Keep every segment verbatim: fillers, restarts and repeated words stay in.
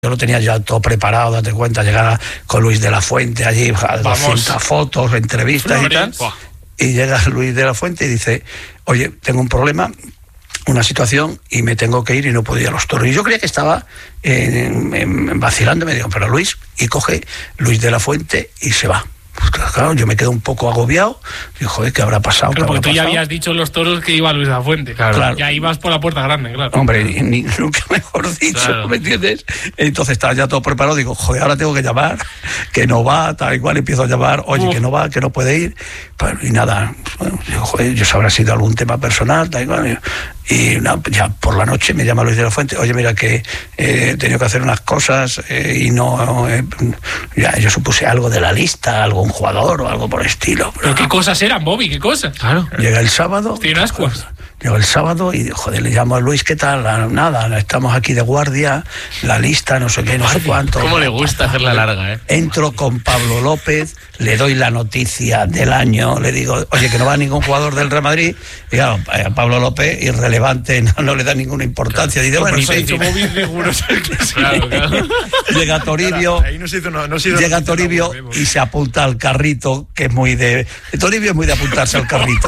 Yo lo tenía ya todo preparado, date cuenta, llegar con Luis de la Fuente allí, doscientas fotos, entrevistas y tal. Y llega Luis de la Fuente y dice, oye, tengo un problema, una situación, y me tengo que ir y no puedo ir a los toros. Y yo creía que estaba eh, vacilando, me digo, pero Luis, y coge Luis de la Fuente y se va. Pues claro, yo me quedo un poco agobiado. Digo, joder, ¿qué habrá pasado? Claro, porque tú pasado? ya habías dicho en los toros que iba Luis de la Fuente. Claro. claro. Ya ibas por la puerta grande, claro. Hombre, ni, ni, nunca mejor dicho, claro. ¿Me entiendes? Entonces estaba ya todo preparado. Digo, joder, ahora tengo que llamar, que no va, tal y cual. Empiezo a llamar, oye, Uf. que no va, que no puede ir. Bueno, y nada, bueno, digo, joder, yo habrá sido algún tema personal, tal y cual. Y no, ya por la noche me llama Luis de la Fuente, oye, mira que eh, he tenido que hacer unas cosas eh, y no... Eh, ya, yo supuse algo de la lista, algún jugador o algo por el estilo. ¿Pero qué cosas eran, Bobby? ¿Qué cosas? Claro. Llega el sábado... Tiene ascuas. Llegó el sábado y, joder, le llamo a Luis, ¿qué tal? Nada, estamos aquí de guardia, la lista, no sé qué, no sé cuánto. ¿Cómo le gusta hacerla larga, eh? Entro con Pablo López, le doy la noticia del año, le digo, oye, que no va ningún jugador del Real Madrid. Y claro, a Pablo López, irrelevante, no, no le da ninguna importancia. Dice, bueno, se hizo móvil seguro. Claro, claro. Llega Toribio, claro, ahí no se hizo, no, no se hizo llega Toribio y se apunta al carrito, que es muy de... Toribio es muy de apuntarse al carrito.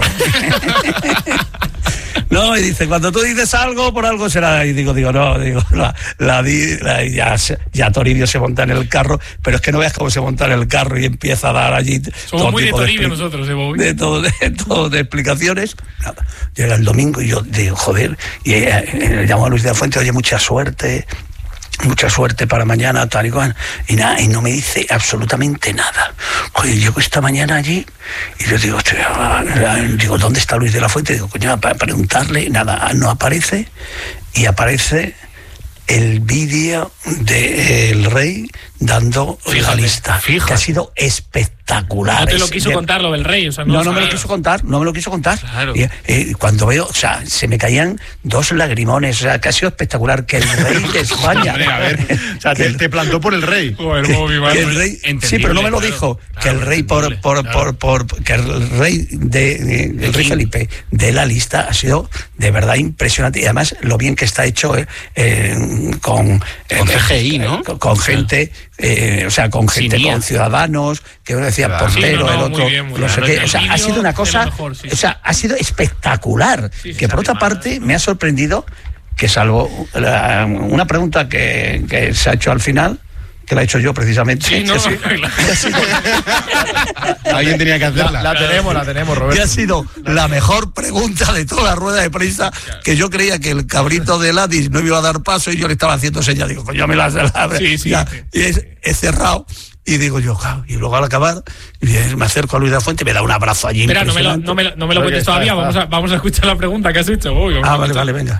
No, y dice, cuando tú dices algo, por algo será. Y digo, digo, no, digo, la, la, la ya, ya Toribio se monta en el carro, pero es que no veas cómo se monta en el carro y empieza a dar allí. Somos muy de Toribio nosotros, ¿eh, Bobby? De todo, de todo, de explicaciones. Nada. Llega el domingo y yo digo, joder, y eh, eh, llamo a Luis de la Fuente, oye, mucha suerte. Mucha suerte para mañana, tal y cual. Y nada, y no me dice absolutamente nada. Oye, llego esta mañana allí y yo digo, digo, ¿dónde está Luis de la Fuente? Digo, coño, para preguntarle, nada, no aparece. Y aparece el vídeo del Rey dando fíjate, la lista, fíjate. Que ha sido espectacular. No te lo quiso de... contar lo del Rey, o sea, no, no, no me lo quiso contar, no me lo quiso contar. Claro. Y, eh, cuando veo, o sea, se me caían dos lagrimones, o sea, que ha sido espectacular, que el Rey de España. Hombre, a ver, o sea, te, te plantó por el Rey. Joder, que, Bobby, que el Rey sí, pero no me lo claro, dijo, claro, que el Rey por, por, claro. por, por, que el Rey de, de el Rey Felipe de la lista ha sido de verdad impresionante, y además lo bien que está hecho eh, eh, con con C G I, ¿no? Con, con gente, eh, o sea, con gente, Sinía. Con ciudadanos, que uno decía claro. portero, sí, no, no, el otro, bien, no sé qué, o sea, ha sido una cosa, mejor, sí, o sea, ha sido espectacular, sí, sí, que por otra parte me ha sorprendido que salvo la, una pregunta que, que se ha hecho al final, que la he hecho yo precisamente. Sí, no, sí, no, sido, alguien tenía que hacerla. La, la tenemos, la tenemos, Roberto. Que ha sido la mejor pregunta de toda la rueda de prensa, que yo creía que el cabrito de Ladis no me iba a dar paso y yo le estaba haciendo señas. Digo, pues yo me la, la sí, sí, ya, sí. Y he, he cerrado. Y digo yo, claro, y luego al acabar me acerco a Luis de la Fuente y me da un abrazo allí. Espera, no me lo, no me lo, no me lo cuentes todavía, vamos a, vamos a escuchar la pregunta que has hecho. Uy, ah, vale, vale, venga.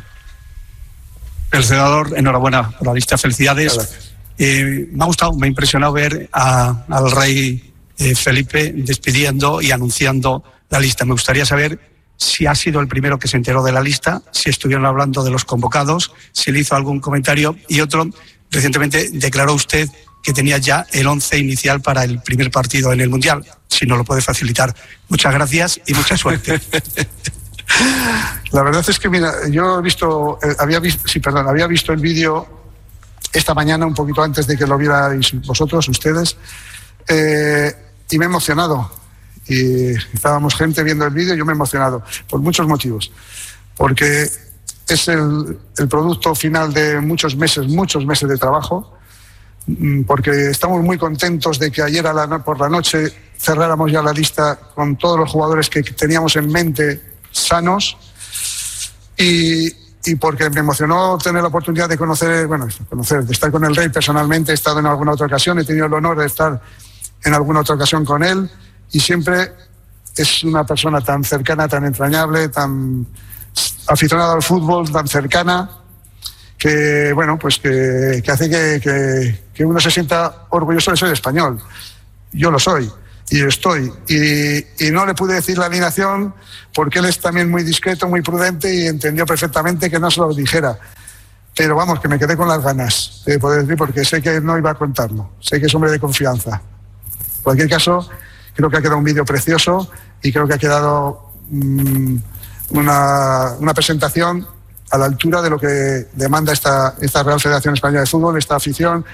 El senador, enhorabuena por la lista, felicidades. Eh, me ha gustado, me ha impresionado ver a, al Rey eh, Felipe despidiendo y anunciando la lista. Me gustaría saber si ha sido el primero que se enteró de la lista, si estuvieron hablando de los convocados, si le hizo algún comentario. Y otro, recientemente declaró usted que tenía ya el once inicial para el primer partido en el Mundial, si no lo puede facilitar. Muchas gracias y mucha suerte. La verdad es que, mira, yo he visto, eh, había visto, sí, perdón, había visto el vídeo esta mañana, un poquito antes de que lo vierais vosotros, ustedes, eh, y me he emocionado. Y estábamos gente viendo el vídeo y yo me he emocionado, por muchos motivos. Porque es el, el producto final de muchos meses, muchos meses de trabajo, porque estamos muy contentos de que ayer a la, por la noche cerráramos ya la lista con todos los jugadores que teníamos en mente sanos, y, y porque me emocionó tener la oportunidad de conocer, bueno, conocer, de estar con el Rey personalmente. He estado en alguna otra ocasión, he tenido el honor de estar en alguna otra ocasión con él, y siempre es una persona tan cercana, tan entrañable, tan aficionada al fútbol, tan cercana, que, bueno, pues que, que hace que, que, que uno se sienta orgulloso de ser español. Yo lo soy. Y estoy. Y, y no le pude decir la alineación porque él es también muy discreto, muy prudente, y entendió perfectamente que no se lo dijera. Pero vamos, que me quedé con las ganas de poder decir, porque sé que no iba a contarlo. Sé que es hombre de confianza. En cualquier caso, creo que ha quedado un vídeo precioso y creo que ha quedado mmm, una, una presentación a la altura de lo que demanda esta, esta Real Federación Española de Fútbol, esta afición,